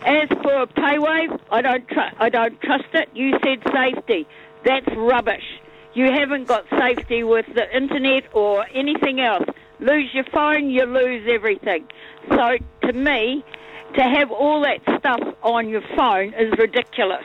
As for PayWave, I don't trust it. You said safety. That's rubbish. You haven't got safety with the internet or anything else. Lose your phone, you lose everything. So, to me, to have all that stuff on your phone is ridiculous.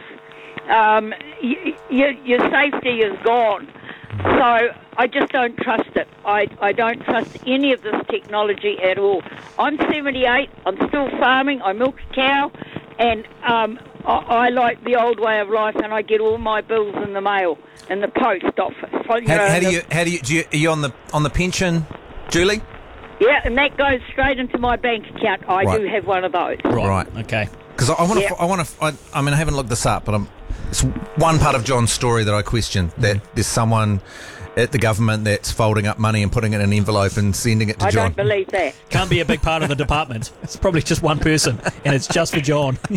Your safety is gone. So, I just don't trust it. I don't trust any of this technology at all. I'm 78, I'm still farming, I milk a cow, and I like the old way of life, and I get all my bills in the mail, in the post office. Are you on the pension, Julie? Yeah, and that goes straight into my bank account. I do have one of those. Right. Okay. Because I haven't looked this up, but it's one part of John's story that I question, that there's someone at the government that's folding up money and putting it in an envelope and sending it to John. I don't believe that. Can't be a big part of the department. It's probably just one person, and it's just for John. He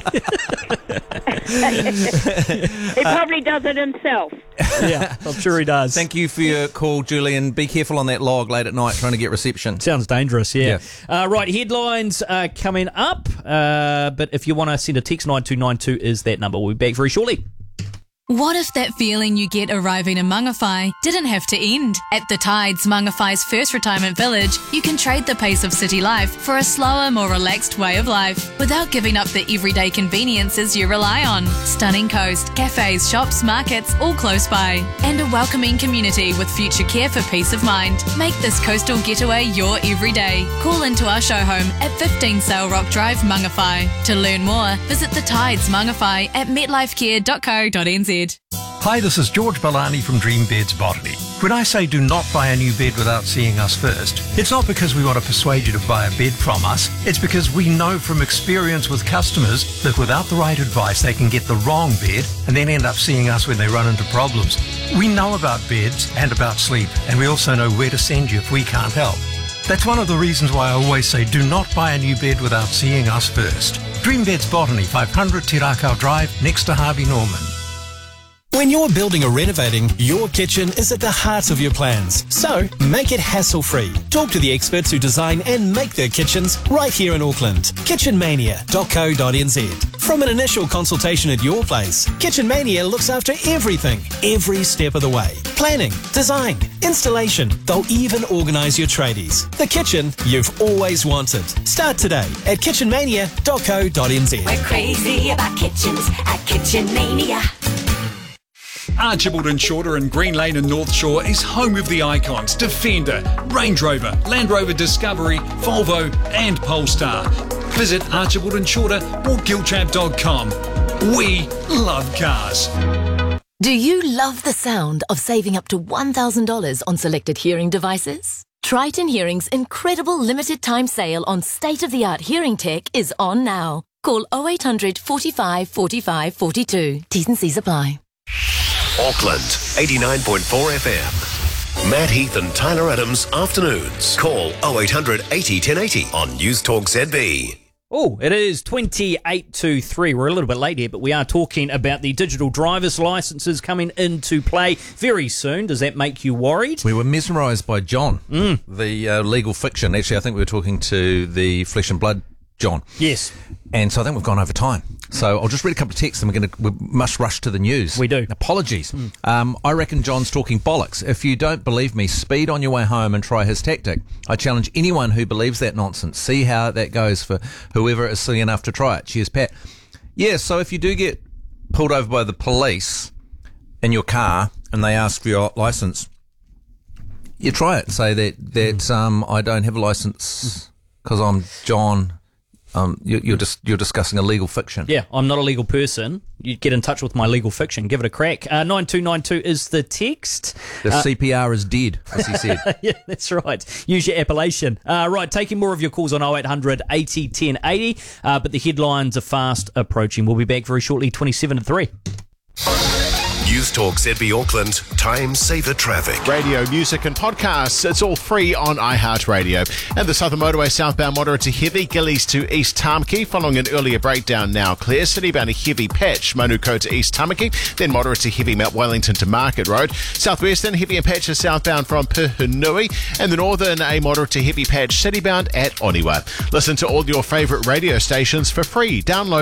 probably does it himself. Yeah, I'm sure he does. Thank you for your call, Julie, and be careful on that log late at night trying to get reception. Sounds dangerous, yeah. Right, headlines are coming up, but if you want to send a text, 9292 is that number. We'll be back very shortly. What if that feeling you get arriving in Mangawhai didn't have to end? At the Tides, Mangawhai's first retirement village, you can trade the pace of city life for a slower, more relaxed way of life without giving up the everyday conveniences you rely on. Stunning coast, cafes, shops, markets, all close by. And a welcoming community with future care for peace of mind. Make this coastal getaway your everyday. Call into our show home at 15 Sail Rock Drive, Mangawhai. To learn more, visit the Tides Mangawhai at metlifecare.co.nz. Hi, this is George Balani from Dream Beds Botany. When I say do not buy a new bed without seeing us first, it's not because we want to persuade you to buy a bed from us. It's because we know from experience with customers that without the right advice, they can get the wrong bed and then end up seeing us when they run into problems. We know about beds and about sleep, and we also know where to send you if we can't help. That's one of the reasons why I always say do not buy a new bed without seeing us first. Dream Beds Botany, 500 Te Rakau Drive, next to Harvey Norman. When you're building or renovating, your kitchen is at the heart of your plans. So, make it hassle-free. Talk to the experts who design and make their kitchens right here in Auckland. Kitchenmania.co.nz. From an initial consultation at your place, Kitchen Mania looks after everything, every step of the way. Planning, design, installation. They'll even organise your tradies. The kitchen you've always wanted. Start today at kitchenmania.co.nz. We're crazy about kitchens at Kitchen Mania. Archibald and Shorter in Green Lane and North Shore is home of the icons Defender, Range Rover, Land Rover Discovery, Volvo and Polestar. Visit Archibald and Shorter or giltrap.com. We love cars. Do you love the sound of saving up to $1,000 on selected hearing devices? Triton Hearing's incredible limited time sale on state-of-the-art hearing tech is on now. Call 0800 45 45 42. T's and C's apply. Auckland, 89.4 FM. Matt Heath and Tyler Adams, afternoons. Call 0800 80 1080 on News Talk ZB. Oh, it is 28 to 3. We're a little bit late here, but we are talking about the digital driver's licences coming into play very soon. Does that make you worried? We were mesmerised by John, the legal fiction. Actually, I think we were talking to the Flesh and Blood John. Yes. And so I think we've gone over time. So I'll just read a couple of texts and we must rush to the news. We do. Apologies. I reckon John's talking bollocks. If you don't believe me, speed on your way home and try his tactic. I challenge anyone who believes that nonsense. See how that goes for whoever is silly enough to try it. Cheers, Pat. Yeah, so if you do get pulled over by the police in your car and they ask for your licence, you try it. Say that I don't have a licence because I'm John. You're discussing a legal fiction. Yeah, I'm not a legal person. You get in touch with my legal fiction. Give it a crack. 9292 is the text. The CPR is dead, as he said. Yeah, that's right. Use your appellation. Right, taking more of your calls on 0800 80 1080. But the headlines are fast approaching. We'll be back very shortly, 27 to 3. News Talk ZB Auckland, time saver traffic. Radio, music and podcasts, it's all free on iHeartRadio. And the Southern Motorway southbound moderate to heavy, Gillies to East Tamaki, following an earlier breakdown now clear. Citybound a heavy patch, Manuko to East Tamaki, then moderate to heavy Mount Wellington to Market Road. Southwestern, heavy and patches southbound from Puhunui, and the northern, a moderate to heavy patch citybound at Oniwa. Listen to all your favourite radio stations for free. Download